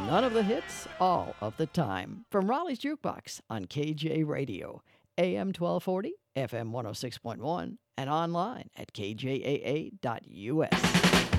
None of the hits, all of the time. From Raleigh's Jukebox on KJ Radio, AM 1240, FM 106.1, and online at kjaa.us.